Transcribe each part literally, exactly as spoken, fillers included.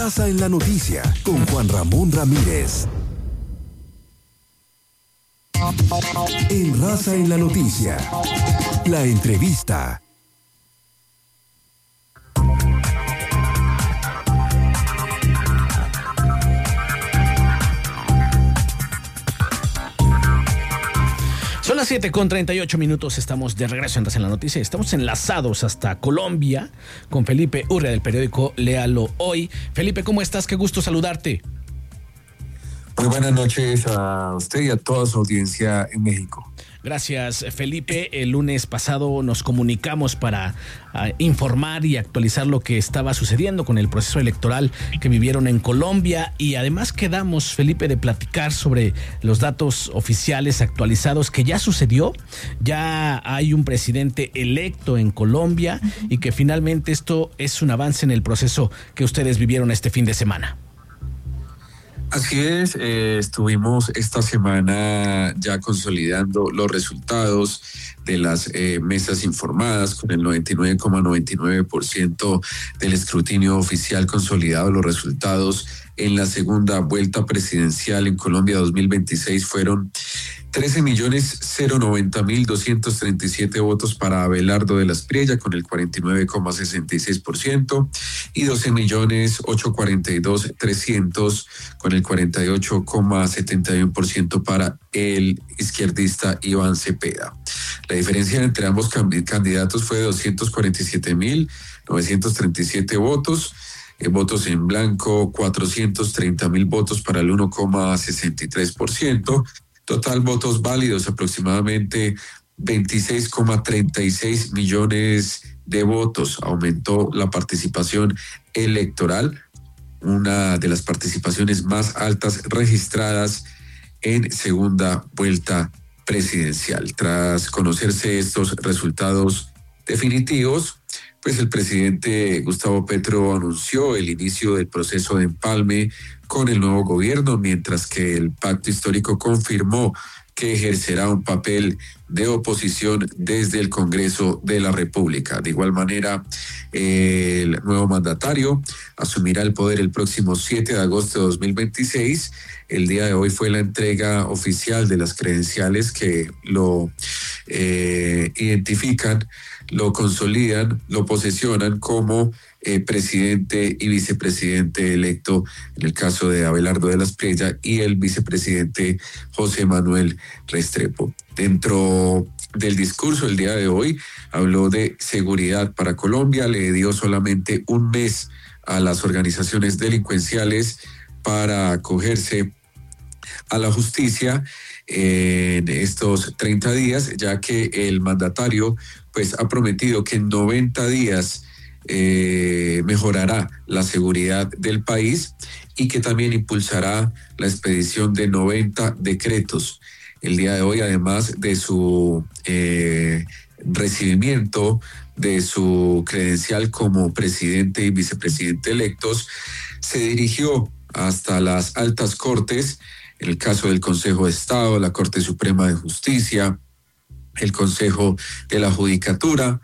Raza en la Noticia con Juan Ramón Ramírez. En Raza en la Noticia, la entrevista. Son las siete con treinta y ocho minutos, estamos de regreso en Raza en la Noticia. Estamos enlazados hasta Colombia con Felipe Urrea del periódico Léalo Hoy. Felipe, ¿cómo estás? Qué gusto saludarte. Muy buenas noches a usted y a toda su audiencia en México. Gracias, Felipe. El lunes pasado nos comunicamos para uh, informar y actualizar lo que estaba sucediendo con el proceso electoral que vivieron en Colombia, y además quedamos, Felipe, de platicar sobre los datos oficiales actualizados que ya sucedió. Ya hay un presidente electo en Colombia y que finalmente esto es un avance en el proceso que ustedes vivieron este fin de semana. Así es, eh, estuvimos esta semana ya consolidando los resultados de las eh, mesas informadas con el noventa y nueve coma noventa y nueve por ciento del escrutinio oficial consolidado. Los resultados en la segunda vuelta presidencial en Colombia dos mil veintiséis fueron trece millones noventa mil doscientos treinta y siete votos para Abelardo de la Espriella con el cuarenta y nueve coma sesenta y seis por ciento y doce millones ochocientos cuarenta y dos mil trescientos con el cuarenta y ocho coma setenta y uno por ciento para el izquierdista Iván Cepeda. La diferencia entre ambos candidatos fue de doscientos cuarenta y siete mil novecientos treinta y siete votos. Eh, votos en blanco, cuatrocientos treinta mil votos para el uno coma sesenta y tres por ciento. Total votos válidos aproximadamente veintiséis coma treinta y seis millones de votos. Aumentó la participación electoral, una de las participaciones más altas registradas en segunda vuelta presidencial. Tras conocerse estos resultados definitivos, pues el presidente Gustavo Petro anunció el inicio del proceso de empalme con el nuevo gobierno, mientras que el pacto histórico confirmó que ejercerá un papel de oposición desde el Congreso de la República. De igual manera, eh, el nuevo mandatario asumirá el poder el próximo siete de agosto de dos mil veintiséis. El día de hoy fue la entrega oficial de las credenciales que lo eh, identifican, lo consolidan, lo posesionan como eh, presidente y vicepresidente electo en el caso de Abelardo de la Espriella y el vicepresidente José Manuel Restrepo. Dentro del discurso el día de hoy habló de seguridad para Colombia, le dio solamente un mes a las organizaciones delincuenciales para acogerse a la justicia en estos treinta días, ya que el mandatario pues ha prometido que en noventa días eh, mejorará la seguridad del país y que también impulsará la expedición de noventa decretos. El día de hoy, además de su eh, recibimiento de su credencial como presidente y vicepresidente electos, se dirigió hasta las altas cortes, en el caso del Consejo de Estado, la Corte Suprema de Justicia, el Consejo de la Judicatura,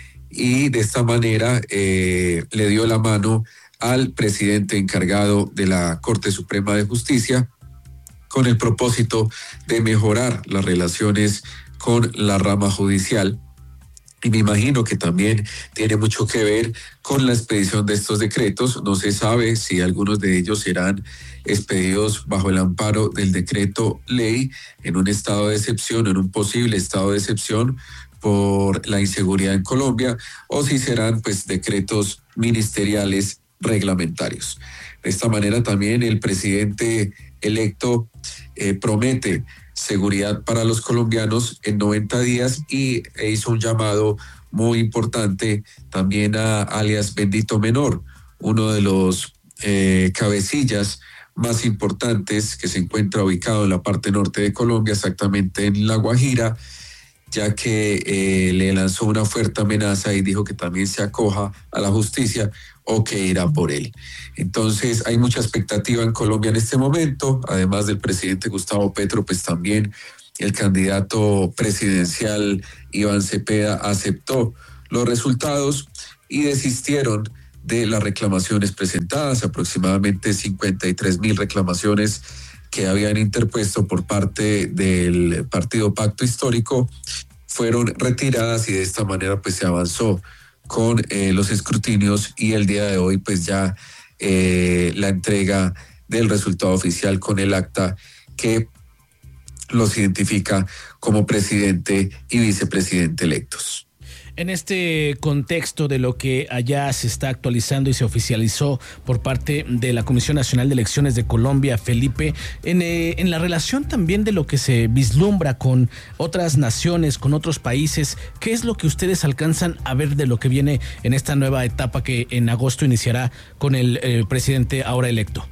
y de esta manera eh, le dio la mano al presidente encargado de la Corte Suprema de Justicia con el propósito de mejorar las relaciones con la rama judicial. Y me imagino que también tiene mucho que ver con la expedición de estos decretos. No se sabe si algunos de ellos serán expedidos bajo el amparo del decreto ley en un estado de excepción, en un posible estado de excepción por la inseguridad en Colombia, o si serán pues decretos ministeriales reglamentarios. De esta manera también el presidente electo eh, promete seguridad para los colombianos en noventa días y hizo un llamado muy importante también a alias Bendito Menor, uno de los eh, cabecillas más importantes que se encuentra ubicado en la parte norte de Colombia, exactamente en La Guajira, ya que eh, le lanzó una fuerte amenaza y dijo que también se acoja a la justicia o que irá por él. Entonces hay mucha expectativa en Colombia en este momento, además del presidente Gustavo Petro, pues también el candidato presidencial Iván Cepeda aceptó los resultados y desistieron de las reclamaciones presentadas, aproximadamente cincuenta y tres mil reclamaciones que habían interpuesto por parte del Partido Pacto Histórico fueron retiradas y de esta manera pues se avanzó con eh, los escrutinios y el día de hoy pues ya eh, la entrega del resultado oficial con el acta que los identifica como presidente y vicepresidente electos. En este contexto de lo que allá se está actualizando y se oficializó por parte de la Comisión Nacional de Elecciones de Colombia, Felipe, en, eh, en la relación también de lo que se vislumbra con otras naciones, con otros países, ¿qué es lo que ustedes alcanzan a ver de lo que viene en esta nueva etapa que en agosto iniciará con el eh, presidente ahora electo?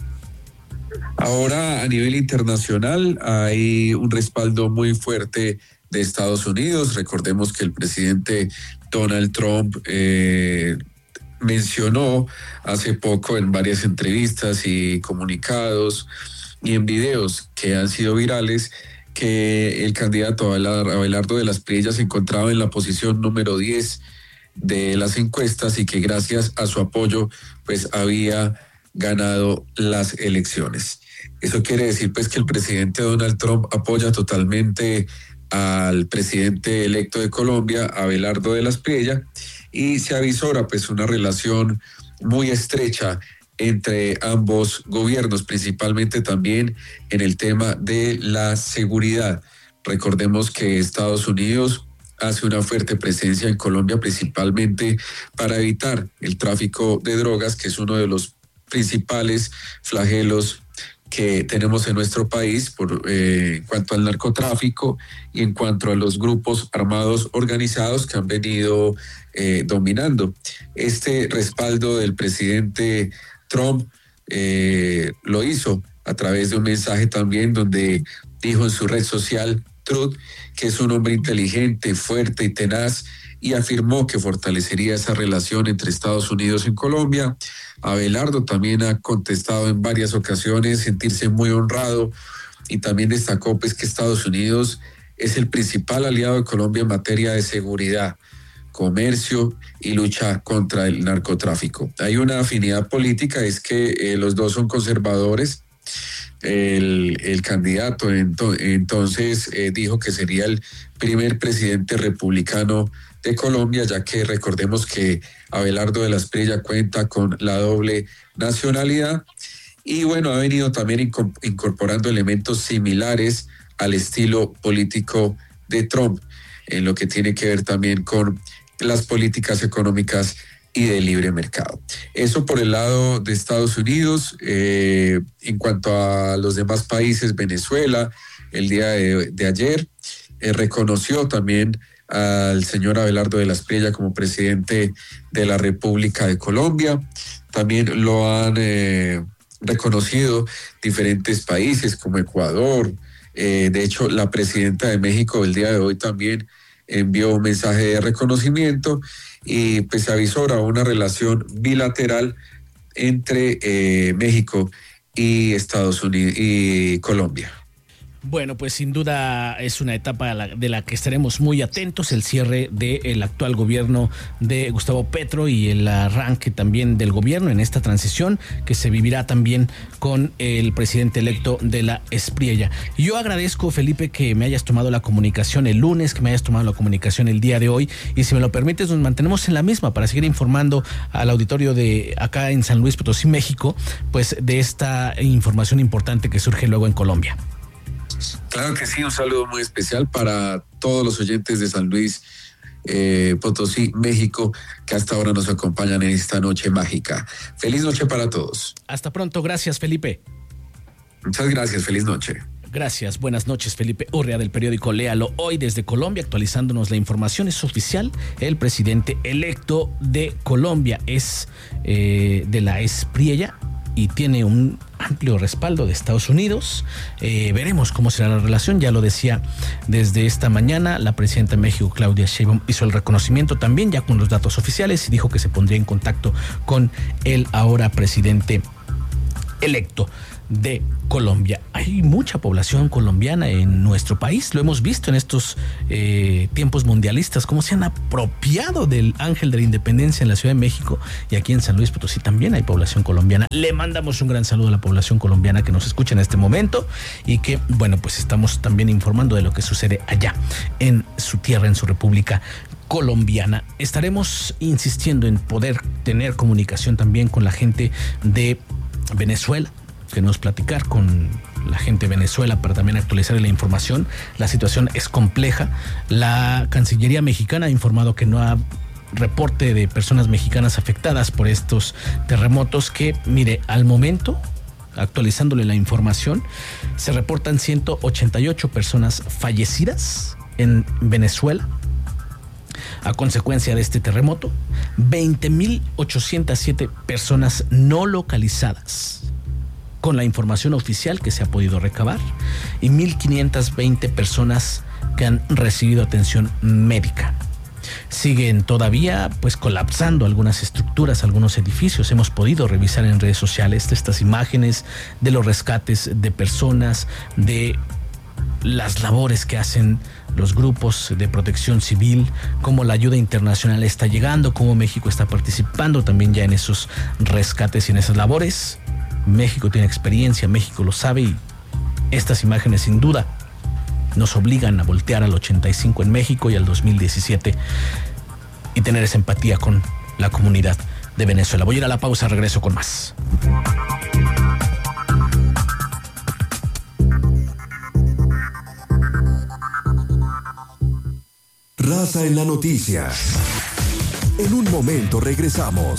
Ahora a nivel internacional hay un respaldo muy fuerte de Estados Unidos. Recordemos que el presidente Donald Trump eh, mencionó hace poco en varias entrevistas y comunicados y en videos que han sido virales que el candidato Abelardo de las Priellas se encontraba en la posición número diez de las encuestas y que gracias a su apoyo pues había ganado las elecciones. Eso quiere decir pues que el presidente Donald Trump apoya totalmente al presidente electo de Colombia, Abelardo de las Priellas, y se avisora pues una relación muy estrecha entre ambos gobiernos, principalmente también en el tema de la seguridad. Recordemos que Estados Unidos hace una fuerte presencia en Colombia, principalmente para evitar el tráfico de drogas, que es uno de los principales flagelos que tenemos en nuestro país por, eh, en cuanto al narcotráfico y en cuanto a los grupos armados organizados que han venido eh, dominando. Este respaldo del presidente Trump eh, lo hizo a través de un mensaje también donde dijo en su red social Truth que es un hombre inteligente, fuerte y tenaz, y afirmó que fortalecería esa relación entre Estados Unidos y Colombia. Abelardo también ha contestado en varias ocasiones sentirse muy honrado y también destacó pues que Estados Unidos es el principal aliado de Colombia en materia de seguridad, comercio y lucha contra el narcotráfico. Hay una afinidad política, es que eh, los dos son conservadores. El, el candidato ento, entonces eh, dijo que sería el primer presidente republicano de Colombia, ya que recordemos que Abelardo de las Priellas cuenta con la doble nacionalidad y bueno, ha venido también incorporando elementos similares al estilo político de Trump, en lo que tiene que ver también con las políticas económicas y de libre mercado. Eso por el lado de Estados Unidos. Eh, en cuanto a los demás países, Venezuela, el día de, de ayer, eh, reconoció también al señor Abelardo de las Priellas como presidente de la República de Colombia. También lo han eh, reconocido diferentes países como Ecuador. Eh, de hecho, la presidenta de México el día de hoy también envió un mensaje de reconocimiento y pues se avisora una relación bilateral entre eh, México y Estados Unidos y Colombia. Bueno, pues sin duda es una etapa de la que estaremos muy atentos, el cierre del actual gobierno de Gustavo Petro y el arranque también del gobierno en esta transición que se vivirá también con el presidente electo de la Espriella. Yo agradezco, Felipe, que me hayas tomado la comunicación el lunes, que me hayas tomado la comunicación el día de hoy, y si me lo permites nos mantenemos en la misma para seguir informando al auditorio de acá en San Luis Potosí, México, pues de esta información importante que surge luego en Colombia. Claro que sí, un saludo muy especial para todos los oyentes de San Luis eh, Potosí, México, que hasta ahora nos acompañan en esta noche mágica. Feliz noche para todos. Hasta pronto, gracias, Felipe. Muchas gracias, feliz noche. Gracias, buenas noches. Felipe Urrea del periódico Léalo Hoy desde Colombia, actualizándonos la información. Es oficial, el presidente electo de Colombia es eh, de la Espriella y tiene un amplio respaldo de Estados Unidos. Eh, veremos cómo será la relación. Ya lo decía desde esta mañana, la presidenta de México, Claudia Sheinbaum, hizo el reconocimiento también ya con los datos oficiales y dijo que se pondría en contacto con el ahora presidente electo de Colombia. Hay mucha población colombiana en nuestro país, lo hemos visto en estos eh, tiempos mundialistas, cómo se han apropiado del Ángel de la Independencia en la Ciudad de México, y aquí en San Luis Potosí también hay población colombiana. Le mandamos un gran saludo a la población colombiana que nos escucha en este momento y que, bueno, pues estamos también informando de lo que sucede allá en su tierra, en su república colombiana. Estaremos insistiendo en poder tener comunicación también con la gente de Venezuela. Queremos platicar con la gente de Venezuela para también actualizar la información. La situación es compleja. La Cancillería mexicana ha informado que no ha reporte de personas mexicanas afectadas por estos terremotos, que, mire, al momento, actualizándole la información, se reportan ciento ochenta y ocho personas fallecidas en Venezuela a consecuencia de este terremoto, veinte mil ochocientas siete personas no localizadas con la información oficial que se ha podido recabar, y mil quinientas veinte personas que han recibido atención médica. Siguen todavía pues colapsando algunas estructuras, algunos edificios. Hemos podido revisar en redes sociales estas imágenes de los rescates de personas, de las labores que hacen los grupos de protección civil, cómo la ayuda internacional está llegando, cómo México está participando también ya en esos rescates y en esas labores. México tiene experiencia, México lo sabe, y estas imágenes sin duda nos obligan a voltear al ochenta y cinco en México y al dos mil diecisiete y tener esa empatía con la comunidad de Venezuela. Voy a ir a la pausa, regreso con más. Raza en la noticia. En un momento regresamos.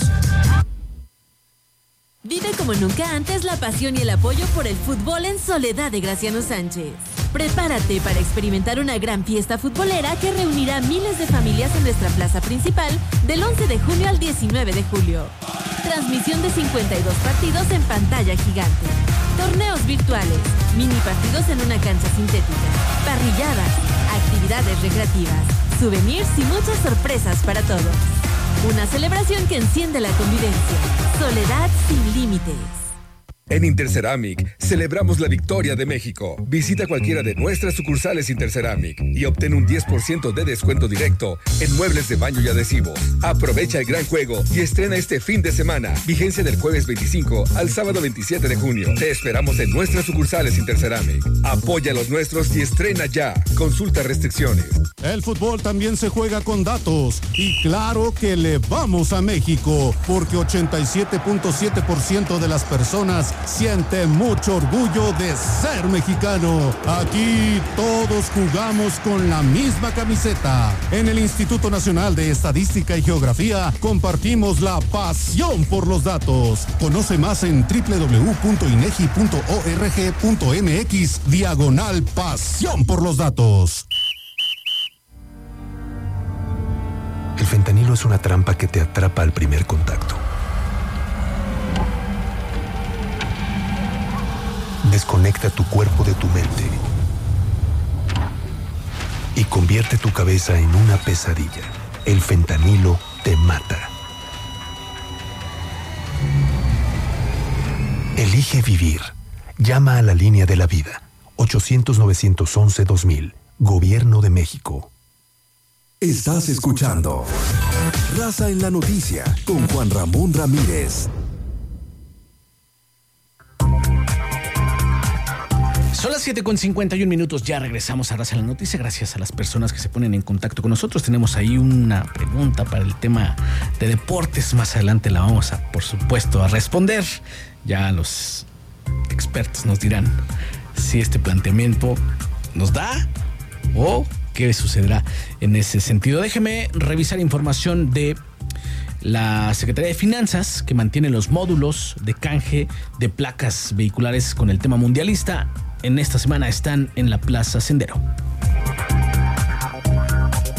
Vive como nunca antes la pasión y el apoyo por el fútbol en Soledad de Graciano Sánchez. Prepárate para experimentar una gran fiesta futbolera que reunirá miles de familias en nuestra plaza principal del once de junio al diecinueve de julio. Transmisión de cincuenta y dos partidos en pantalla gigante. Torneos virtuales, mini partidos en una cancha sintética, parrilladas, actividades recreativas, souvenirs y muchas sorpresas para todos. Una celebración que enciende la convivencia. Soledad sin límites. En Interceramic celebramos la victoria de México. Visita cualquiera de nuestras sucursales Interceramic y obtén un diez por ciento de descuento directo en muebles de baño y adhesivos. Aprovecha el gran juego y estrena este fin de semana. Vigencia del jueves veinticinco al sábado veintisiete de junio. Te esperamos en nuestras sucursales Interceramic. Apoya a los nuestros y estrena ya. Consulta restricciones. El fútbol también se juega con datos. Y claro que le vamos a México, porque ochenta y siete punto siete por ciento de las personas siente mucho orgullo de ser mexicano. Aquí todos jugamos con la misma camiseta. En el Instituto Nacional de Estadística y Geografía compartimos la pasión por los datos. Conoce más en doble u doble u doble u punto inegi punto org punto mx diagonal pasión por los datos. El fentanilo es una trampa que te atrapa al primer contacto. Desconecta tu cuerpo de tu mente y convierte tu cabeza en una pesadilla. El fentanilo te mata. Elige vivir. Llama a la línea de la vida. ochocientos, novecientos once, dos mil. Gobierno de México. Estás escuchando Raza en la Noticia con Juan Ramón Ramírez. Son las siete con cincuenta y un minutos, ya regresamos a Raza en la Noticia, gracias a las personas que se ponen en contacto con nosotros. Tenemos ahí una pregunta para el tema de deportes, más adelante la vamos a, por supuesto, a responder. Ya los expertos nos dirán si este planteamiento nos da o qué sucederá en ese sentido. Déjeme revisar información de la Secretaría de Finanzas, que mantiene los módulos de canje de placas vehiculares con el tema mundialista. En esta semana están en la Plaza Sendero.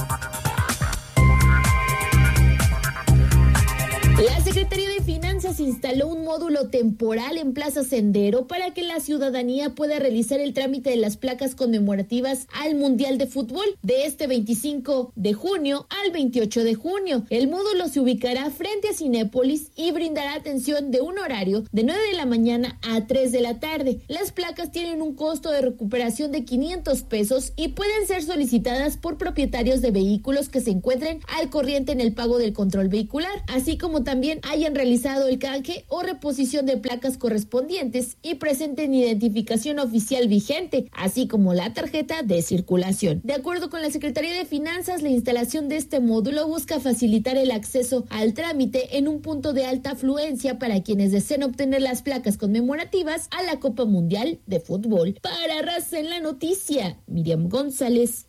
La Secretaría de Finanzas instala instaló un módulo temporal en Plaza Sendero para que la ciudadanía pueda realizar el trámite de las placas conmemorativas al Mundial de Fútbol de este veinticinco de junio al veintiocho de junio. El módulo se ubicará frente a Cinépolis y brindará atención de un horario de nueve de la mañana a tres de la tarde. Las placas tienen un costo de recuperación de quinientos pesos y pueden ser solicitadas por propietarios de vehículos que se encuentren al corriente en el pago del control vehicular, así como también hayan realizado el canje o reposición de placas correspondientes y presenten identificación oficial vigente, así como la tarjeta de circulación. De acuerdo con la Secretaría de Finanzas, la instalación de este módulo busca facilitar el acceso al trámite en un punto de alta afluencia para quienes deseen obtener las placas conmemorativas a la Copa Mundial de Fútbol. Para Raza en la Noticia, Miriam González.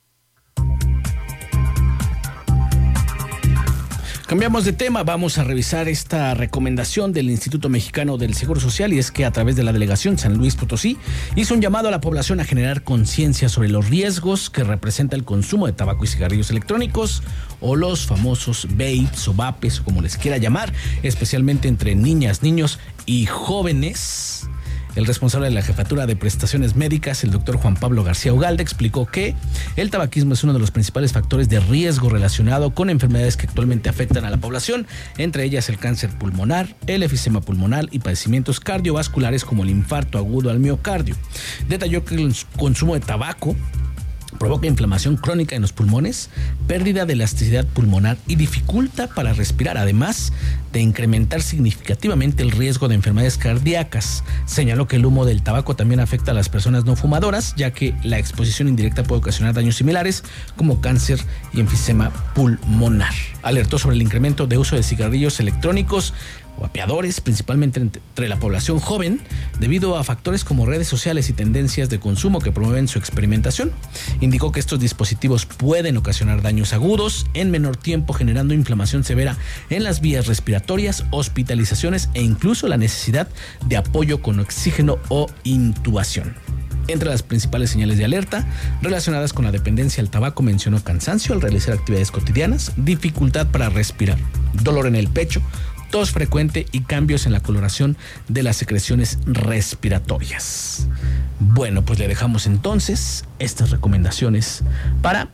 Cambiamos de tema, vamos a revisar esta recomendación del Instituto Mexicano del Seguro Social, y es que a través de la delegación San Luis Potosí hizo un llamado a la población a generar conciencia sobre los riesgos que representa el consumo de tabaco y cigarrillos electrónicos o los famosos vapes o vapes o como les quiera llamar, especialmente entre niñas, niños y jóvenes. El responsable de la Jefatura de Prestaciones Médicas, el doctor Juan Pablo García Ugalde, explicó que el tabaquismo es uno de los principales factores de riesgo relacionado con enfermedades que actualmente afectan a la población, entre ellas el cáncer pulmonar, el efisema pulmonar y padecimientos cardiovasculares como el infarto agudo al miocardio. Detalló que el consumo de tabaco provoca inflamación crónica en los pulmones, pérdida de elasticidad pulmonar y dificulta para respirar, además de incrementar significativamente el riesgo de enfermedades cardíacas. Señaló que el humo del tabaco también afecta a las personas no fumadoras, ya que la exposición indirecta puede ocasionar daños similares como cáncer y enfisema pulmonar. Alertó sobre el incremento de uso de cigarrillos electrónicos o vapeadores, principalmente entre la población joven, debido a factores como redes sociales y tendencias de consumo que promueven su experimentación. Indicó que estos dispositivos pueden ocasionar daños agudos en menor tiempo, generando inflamación severa en las vías respiratorias, hospitalizaciones e incluso la necesidad de apoyo con oxígeno o intubación. Entre las principales señales de alerta relacionadas con la dependencia al tabaco mencionó cansancio al realizar actividades cotidianas, dificultad para respirar, dolor en el pecho, tos frecuente y cambios en la coloración de las secreciones respiratorias. Bueno, pues le dejamos entonces estas recomendaciones para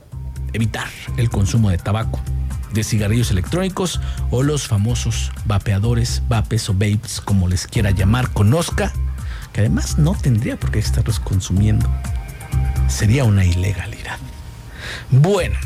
evitar el consumo de tabaco, de cigarrillos electrónicos o los famosos vapeadores, vapes o vapes, como les quiera llamar. Conozca que además no tendría por qué estarlos consumiendo. Sería una ilegalidad. Bueno,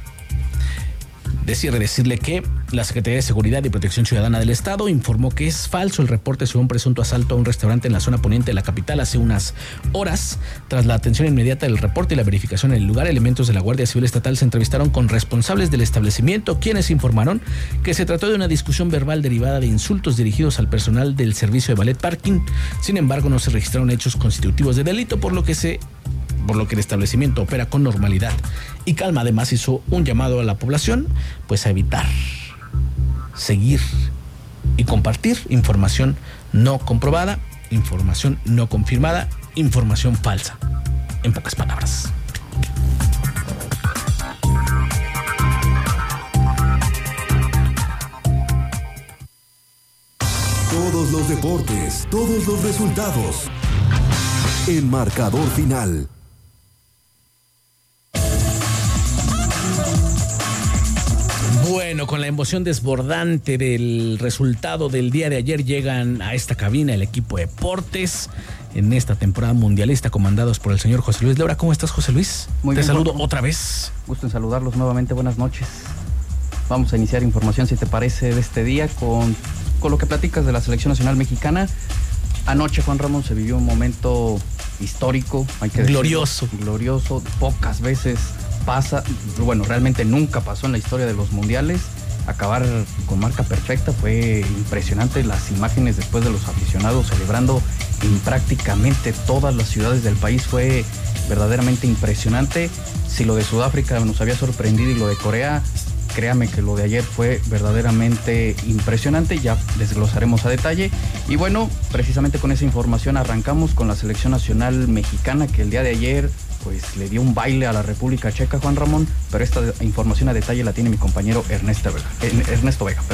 de cierre decirle que la Secretaría de Seguridad y Protección Ciudadana del Estado informó que es falso el reporte sobre un presunto asalto a un restaurante en la zona poniente de la capital hace unas horas. Tras la atención inmediata del reporte y la verificación en el lugar, elementos de la Guardia Civil Estatal se entrevistaron con responsables del establecimiento, quienes informaron que se trató de una discusión verbal derivada de insultos dirigidos al personal del servicio de Ballet Parking. Sin embargo, no se registraron hechos constitutivos de delito, por lo que se por lo que el establecimiento opera con normalidad y calma. Además, hizo un llamado a la población pues a evitar seguir y compartir información no comprobada, información no confirmada, información falsa, en pocas palabras. Todos los deportes, todos los resultados. El marcador final. Bueno, con la emoción desbordante del resultado del día de ayer llegan a esta cabina el equipo de deportes en esta temporada mundialista, comandados por el señor José Luis Leura. ¿Cómo estás, José Luis? Muy Te bien, saludo Juan. otra vez. Gusto en saludarlos nuevamente, buenas noches. Vamos a iniciar información, si te parece, de este día con, con lo que platicas de la Selección Nacional Mexicana. Anoche, Juan Ramón, se vivió un momento histórico, hay que decirlo. Glorioso. Glorioso, pocas veces pasa, bueno, realmente nunca pasó en la historia de los mundiales. Acabar con marca perfecta, fue impresionante las imágenes después de los aficionados celebrando en prácticamente todas las ciudades del país, fue verdaderamente impresionante. Si lo de Sudáfrica nos había sorprendido y lo de Corea, créame que lo de ayer fue verdaderamente impresionante, ya desglosaremos a detalle. Y bueno, precisamente con esa información arrancamos con la Selección Nacional Mexicana, que el día de ayer pues le dio un baile a la República Checa, Juan Ramón, pero esta información a detalle la tiene mi compañero Ernesto Vega. Ernesto Vega, perdón.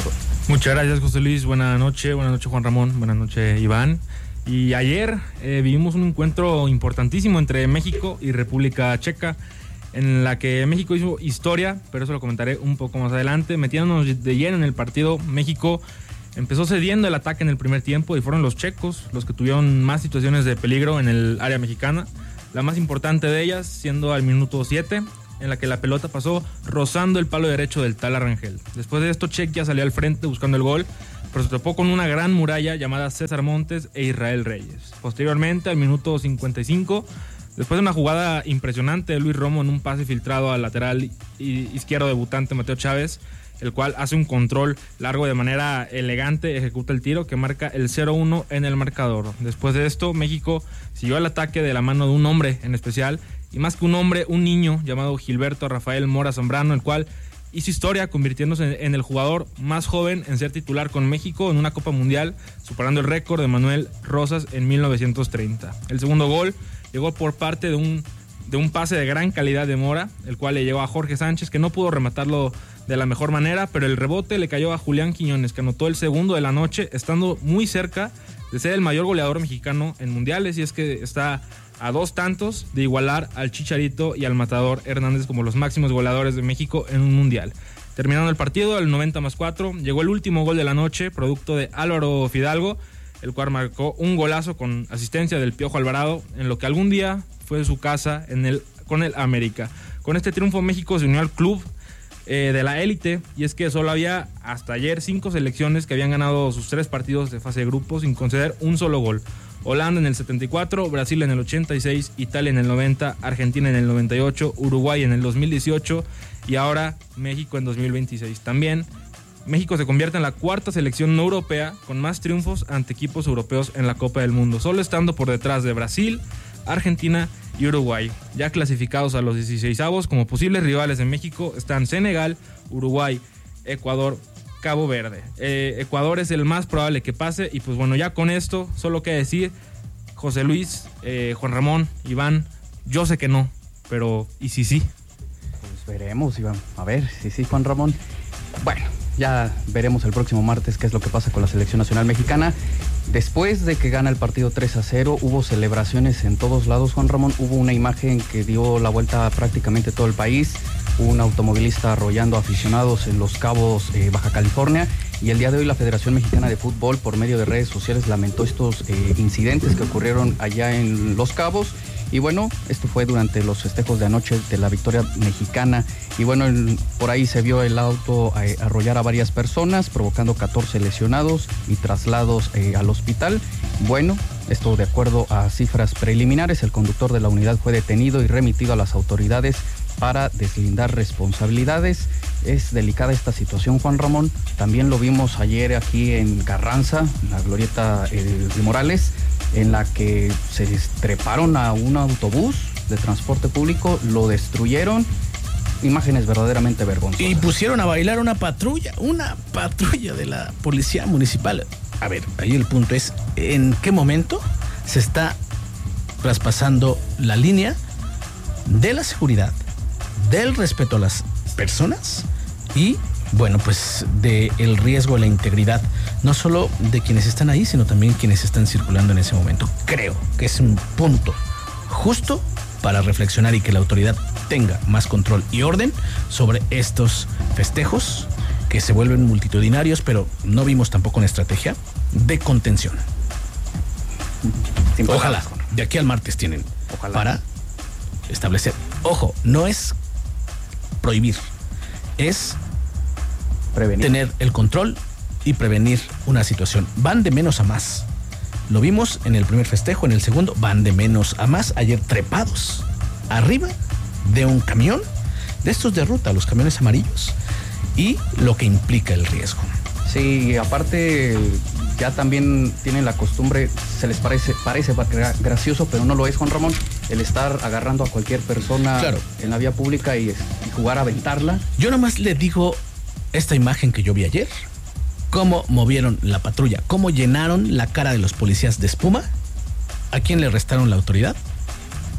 Muchas gracias, José Luis. Buenas noches, buenas noches, Juan Ramón, buenas noches, Iván. Y ayer eh, vivimos un encuentro importantísimo entre México y República Checa, en la que México hizo historia, pero eso lo comentaré un poco más adelante. Metiéndonos de lleno en el partido, México empezó cediendo el ataque en el primer tiempo y fueron los checos los que tuvieron más situaciones de peligro en el área mexicana. La más importante de ellas siendo al minuto siete, en la que la pelota pasó rozando el palo derecho del Tala Rangel. Después de esto, Chequia salió al frente buscando el gol, pero se topó con una gran muralla llamada César Montes e Israel Reyes. Posteriormente, al minuto cincuenta y cinco, después de una jugada impresionante de Luis Romo en un pase filtrado al lateral izquierdo debutante Mateo Chávez, el cual hace un control largo de manera elegante, ejecuta el tiro que marca el cero uno en el marcador. Después de esto, México siguió el ataque de la mano de un hombre en especial, y más que un hombre, un niño llamado Gilberto Rafael Mora Zambrano, el cual hizo historia convirtiéndose en el jugador más joven en ser titular con México en una Copa Mundial, superando el récord de Manuel Rosas en mil novecientos treinta. El segundo gol llegó por parte de un, de un pase de gran calidad de Mora, el cual le llegó a Jorge Sánchez, que no pudo rematarlo de la mejor manera, pero el rebote le cayó a Julián Quiñones, que anotó el segundo de la noche, estando muy cerca de ser el mayor goleador mexicano en mundiales, y es que está a dos tantos de igualar al Chicharito y al Matador Hernández como los máximos goleadores de México en un mundial. Terminando el partido, al noventa más cuatro, llegó el último gol de la noche, producto de Álvaro Fidalgo, el cual marcó un golazo con asistencia del Piojo Alvarado, en lo que algún día fue su casa en el, con el América. Con este triunfo, México se unió al club eh, de la élite, y es que solo había hasta ayer cinco selecciones que habían ganado sus tres partidos de fase de grupos sin conceder un solo gol. Holanda en el setenta y cuatro, Brasil en el ochenta y seis, Italia en el noventa, Argentina en el noventa y ocho, Uruguay en el dos mil dieciocho y ahora México en dos mil veintiséis. También México se convierte en la cuarta selección no europea con más triunfos ante equipos europeos en la Copa del Mundo, solo estando por detrás de Brasil, Argentina y Uruguay. Ya clasificados a los dieciseisavos como posibles rivales de México están Senegal, Uruguay, Ecuador, Cabo Verde. Eh, Ecuador es el más probable que pase, y pues bueno, ya con esto solo queda decir, José Luis, eh, Juan Ramón, Iván, yo sé que no, pero ¿y si sí? Pues veremos, Iván, a ver, si sí, Juan Ramón. Bueno, ya veremos el próximo martes qué es lo que pasa con la selección nacional mexicana. Después de que gana el partido tres a cero, hubo celebraciones en todos lados, Juan Ramón. Hubo una imagen que dio la vuelta a prácticamente todo el país. Un automovilista arrollando aficionados en Los Cabos, eh, Baja California. Y el día de hoy la Federación Mexicana de Fútbol, por medio de redes sociales, lamentó estos eh, incidentes que ocurrieron allá en Los Cabos. Y bueno, esto fue durante los festejos de anoche de la victoria mexicana. Y bueno, el, por ahí se vio el auto eh, arrollar a varias personas, provocando catorce lesionados y traslados eh, al hospital. Bueno, esto de acuerdo a cifras preliminares, el conductor de la unidad fue detenido y remitido a las autoridades para deslindar responsabilidades. Es delicada esta situación, Juan Ramón. También lo vimos ayer aquí en Carranza, en la glorieta eh, de Morales, en la que se treparon a un autobús de transporte público, lo destruyeron. Imágenes verdaderamente vergonzosas. Y pusieron a bailar una patrulla, una patrulla de la policía municipal. A ver, ahí el punto es, ¿en qué momento se está traspasando la línea de la seguridad, del respeto a las personas y, bueno, pues del riesgo a la integridad, no solo de quienes están ahí, sino también quienes están circulando en ese momento? Creo que es un punto justo para reflexionar y que la autoridad tenga más control y orden sobre estos festejos que se vuelven multitudinarios, pero no vimos tampoco una estrategia de contención. Sin Ojalá, palabras, de aquí al martes tienen Ojalá. para establecer. Ojo, no es prohibir, es prevenir, tener el control y prevenir una situación. Van de menos a más. Lo vimos en el primer festejo, en el segundo van de menos a más. Ayer trepados arriba de un camión, de estos de ruta, los camiones amarillos, y lo que implica el riesgo. Sí, aparte ya también tienen la costumbre, se les parece parece gracioso, pero no lo es, Juan Ramón, el estar agarrando a cualquier persona claro. en la vía pública y, y jugar a aventarla. Yo nomás le digo esta imagen que yo vi ayer, cómo movieron la patrulla, cómo llenaron la cara de los policías de espuma. ¿A quién le restaron la autoridad?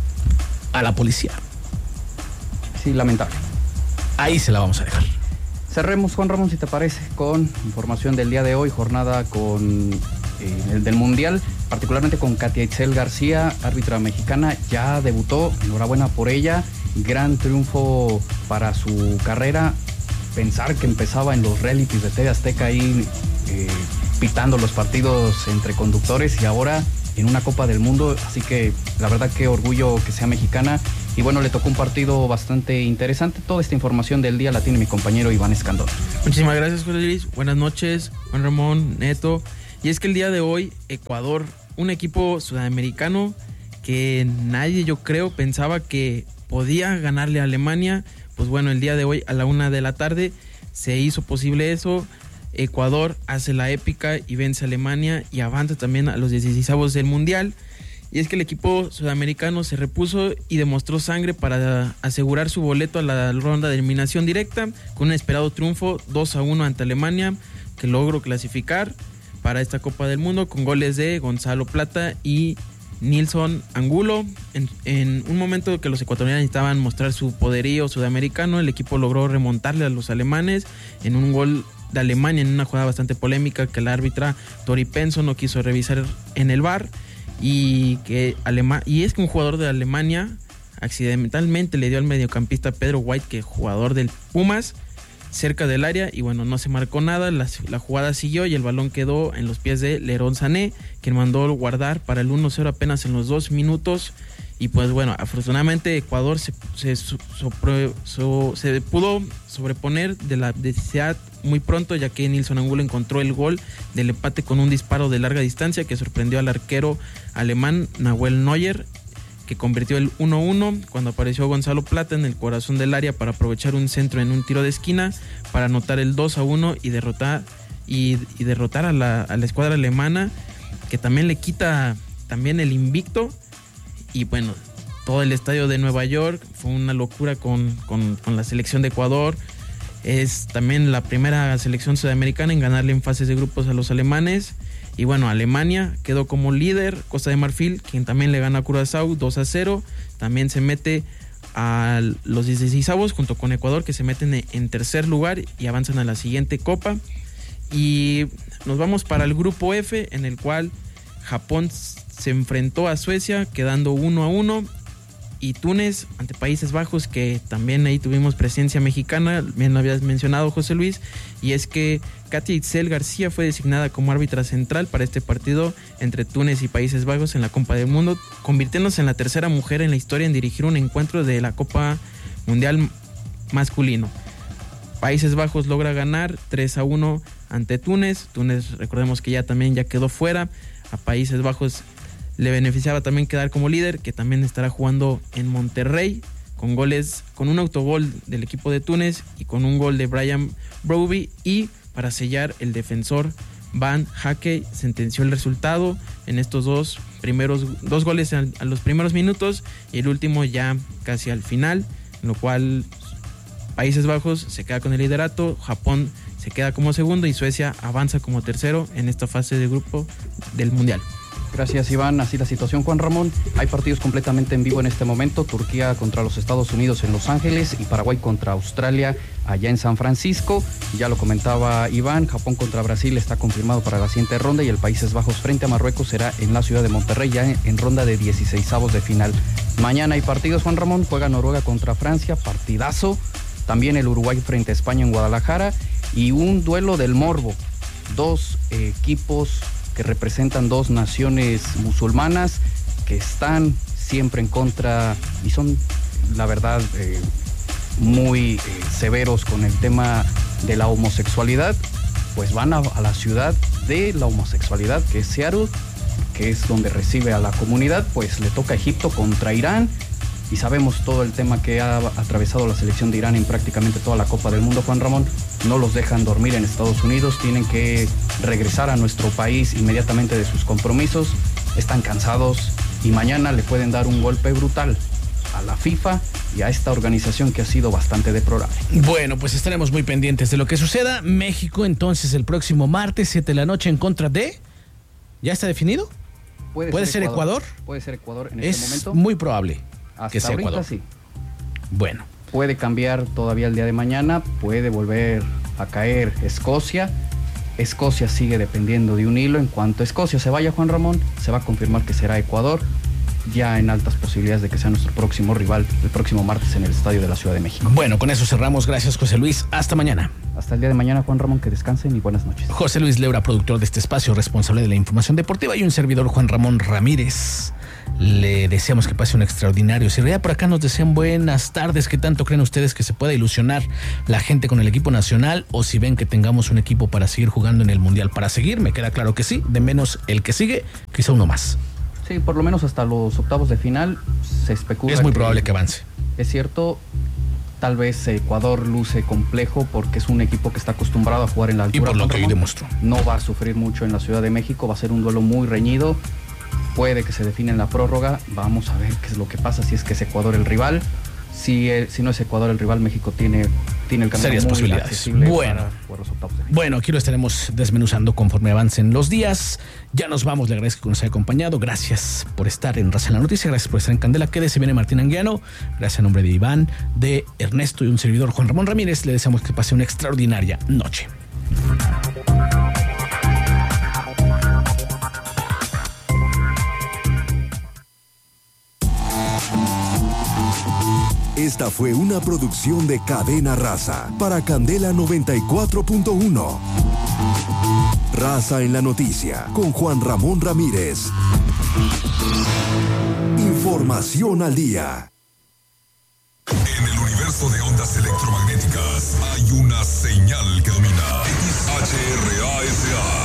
A la policía. Sí, lamentable. Ahí se la vamos a dejar. cerremos, Juan Ramón, si te parece, con información del día de hoy, jornada con eh, el del Mundial, particularmente con Katia Itzel García, árbitra mexicana, ya debutó, enhorabuena por ella, gran triunfo para su carrera. Pensar que empezaba en los realities de T V Azteca ahí eh, pitando los partidos entre conductores y ahora en una Copa del Mundo, así que la verdad que orgullo que sea mexicana y bueno, le tocó un partido bastante interesante. Toda esta información del día la tiene mi compañero Iván Escandón. Muchísimas gracias, José Luis. Buenas noches, Juan Ramón, Neto. Y es que el día de hoy, Ecuador, un equipo sudamericano que nadie, yo creo, pensaba que podía ganarle a Alemania. Pues bueno, el día de hoy a la una de la tarde se hizo posible eso. Ecuador hace la épica y vence a Alemania y avanza también a los dieciseisavos del Mundial. Y es que el equipo sudamericano se repuso y demostró sangre para asegurar su boleto a la ronda de eliminación directa con un esperado triunfo dos a uno ante Alemania, que logró clasificar para esta Copa del Mundo con goles de Gonzalo Plata y Nilson Angulo. En, en un momento que los ecuatorianos necesitaban mostrar su poderío sudamericano, el equipo logró remontarle a los alemanes en un gol de Alemania en una jugada bastante polémica que la árbitra Tori Penso no quiso revisar en el V A R y que Alema- y es que un jugador de Alemania accidentalmente le dio al mediocampista Pedro White, que es jugador del Pumas, cerca del área, y bueno, no se marcó nada, la, la jugada siguió y el balón quedó en los pies de Leroy Sané, quien mandó guardar para el uno cero apenas en los dos minutos. Y pues bueno, afortunadamente Ecuador se, se, sobre, so, se pudo sobreponer de la necesidad muy pronto, ya que Nilson Angulo encontró el gol del empate con un disparo de larga distancia que sorprendió al arquero alemán Nahuel Neuer, que convirtió el uno uno cuando apareció Gonzalo Plata en el corazón del área para aprovechar un centro en un tiro de esquina para anotar el dos a uno y derrotar, y, y derrotar a, la, a la escuadra alemana, que también le quita también el invicto. Y bueno, todo el estadio de Nueva York fue una locura con, con, con la selección de Ecuador. Es también la primera selección sudamericana en ganarle en fases de grupos a los alemanes. Y bueno, Alemania quedó como líder, Costa de Marfil, quien también le gana a Curazao dos a cero. También se mete a los dieciseisavos junto con Ecuador, que se meten en tercer lugar y avanzan a la siguiente copa. Y nos vamos para el grupo F, en el cual Japón se enfrentó a Suecia quedando uno a uno, y Túnez ante Países Bajos, que también ahí tuvimos presencia mexicana, bien lo habías mencionado, José Luis, y es que Katia Itzel García fue designada como árbitra central para este partido entre Túnez y Países Bajos en la Copa del Mundo, convirtiéndose en la tercera mujer en la historia en dirigir un encuentro de la Copa Mundial masculino. Países Bajos logra ganar tres a uno ante Túnez. Túnez, recordemos que ya también ya quedó fuera. A Países Bajos le beneficiaba también quedar como líder, que también estará jugando en Monterrey, con goles, con un autogol del equipo de Túnez y con un gol de Brian Broby, y para sellar, el defensor Van Hake sentenció el resultado en estos dos primeros dos goles a, a los primeros minutos y el último ya casi al final, en lo cual Países Bajos se queda con el liderato, Japón se queda como segundo y Suecia avanza como tercero en esta fase de grupo del Mundial. Gracias, Iván. Así la situación, Juan Ramón. Hay partidos completamente en vivo en este momento. Turquía contra los Estados Unidos en Los Ángeles y Paraguay contra Australia allá en San Francisco. Ya lo comentaba Iván, Japón contra Brasil está confirmado para la siguiente ronda y el Países Bajos frente a Marruecos será en la ciudad de Monterrey ya en, en ronda de dieciseisavos de final. Mañana hay partidos, Juan Ramón. Juega Noruega contra Francia, partidazo. También el Uruguay frente a España en Guadalajara y un duelo del morbo. Dos eh, equipos que representan dos naciones musulmanas que están siempre en contra y son, la verdad, eh, muy eh, severos con el tema de la homosexualidad, pues van a, a la ciudad de la homosexualidad, que es Seattle, que es donde recibe a la comunidad. Pues le toca a Egipto contra Irán, y sabemos todo el tema que ha atravesado la selección de Irán en prácticamente toda la Copa del Mundo, Juan Ramón. No los dejan dormir en Estados Unidos, tienen que regresar a nuestro país inmediatamente de sus compromisos, están cansados y mañana le pueden dar un golpe brutal a la FIFA y a esta organización que ha sido bastante deplorable. Bueno, pues estaremos muy pendientes de lo que suceda. México entonces el próximo martes, siete de la noche, en contra de... ¿Ya está definido? ¿Puede, ¿Puede ser, ser Ecuador? Ecuador? Puede ser Ecuador en es este momento. Es muy probable. Hasta que sea ahorita Ecuador. Sí. Bueno. Puede cambiar todavía el día de mañana, puede volver a caer Escocia. Escocia sigue dependiendo de un hilo. En cuanto Escocia se vaya, Juan Ramón, se va a confirmar que será Ecuador, ya en altas posibilidades de que sea nuestro próximo rival el próximo martes en el Estadio de la Ciudad de México. Bueno, con eso cerramos. Gracias, José Luis. Hasta mañana. Hasta el día de mañana, Juan Ramón, que descansen y buenas noches. José Luis Leura, productor de este espacio, responsable de la información deportiva, y un servidor, Juan Ramón Ramírez. Le deseamos que pase un extraordinario. Si ya por acá nos desean buenas tardes, ¿qué tanto creen ustedes que se pueda ilusionar la gente con el equipo nacional? O si ven que tengamos un equipo para seguir jugando en el Mundial. Para seguir, me queda claro que sí, de menos el que sigue, quizá uno más. Sí, por lo menos hasta los octavos de final se especula. Es muy probable que avance. Es cierto, tal vez Ecuador luce complejo porque es un equipo que está acostumbrado a jugar en la altura. Y por lo que hoy demostró. No va a sufrir mucho en la Ciudad de México, va a ser un duelo muy reñido. Puede que se define en la prórroga. Vamos a ver qué es lo que pasa, si es que es Ecuador el rival. Si, si no es Ecuador el rival, México tiene, tiene el camino serias muy posibilidades. accesible Bueno, para los octavos de final. Bueno, aquí lo estaremos desmenuzando conforme avancen los días. Ya nos vamos, le agradezco que nos haya acompañado. Gracias por estar en Raza en la Noticia, gracias por estar en Candela. Quédese, viene Martín Anguiano. Gracias a nombre de Iván, de Ernesto y un servidor, Juan Ramón Ramírez. Le deseamos que pase una extraordinaria noche. Esta fue una producción de Cadena Raza para Candela noventa y cuatro punto uno. Raza en la Noticia con Juan Ramón Ramírez. Información al día. En el universo de ondas electromagnéticas hay una señal que domina. X H R A S A.